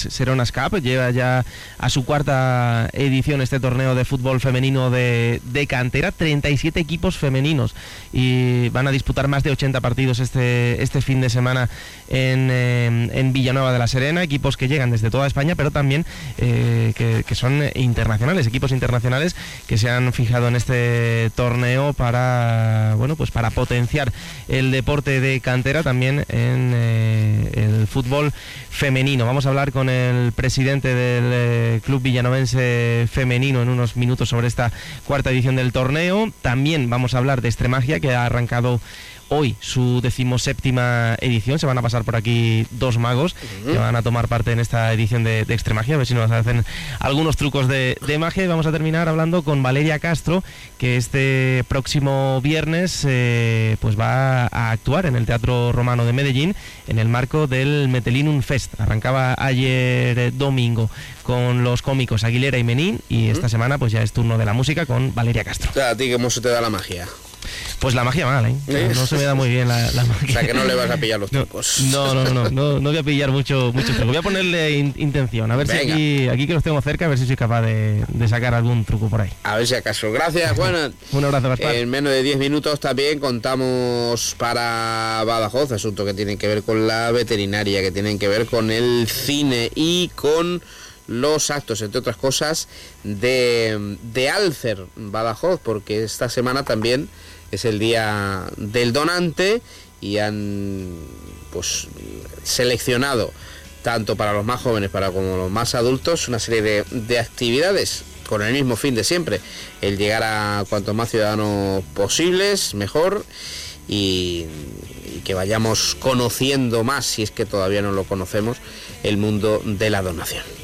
Seronas Cup. Lleva ya a su cuarta edición este torneo de fútbol femenino de cantera, 37 equipos femeninos, y van a disputar más de 80 partidos este fin de semana en Villanueva de la Serena, equipos que llegan desde toda España, pero también que son internacionales, equipos internacionales que se han fijado en este torneo para potenciar el deporte de cantera también en el fútbol femenino. Vamos a hablar con el presidente del Club Villanovense Femenino en unos minutos sobre esta cuarta edición del torneo. También vamos a hablar de Extremagia, que ha arrancado hoy su 17ª edición. Se van a pasar por aquí dos magos que van a tomar parte en esta edición de Extremagia, a ver si nos hacen algunos trucos de magia. Y vamos a terminar hablando con Valeria Castro, que este próximo viernes pues va a actuar en el Teatro Romano de Medellín en el marco del Metelinum Fest. Arrancaba ayer domingo con los cómicos Aguilera y Menín, y esta semana pues ya es turno de la música con Valeria Castro. O sea, ¿a ti cómo se te da la magia? Pues la magia mal, ¿eh? No se me da muy bien la magia. O sea, que no le vas a pillar los trucos. No voy a pillar mucho truco. Voy a ponerle intención, a ver. Venga. Si aquí que los tengo cerca, a ver si soy capaz de sacar algún truco por ahí. A ver si acaso. Gracias, Juan. Un abrazo, Gaspar. En menos de 10 minutos también contamos para Badajoz asuntos que tienen que ver con la veterinaria, que tienen que ver con el cine y con los actos, entre otras cosas, de Alcer Badajoz, porque esta semana también es el día del donante y han pues seleccionado tanto para los más jóvenes como los más adultos una serie de actividades con el mismo fin de siempre, el llegar a cuantos más ciudadanos posibles mejor, y que vayamos conociendo más, si es que todavía no lo conocemos, el mundo de la donación.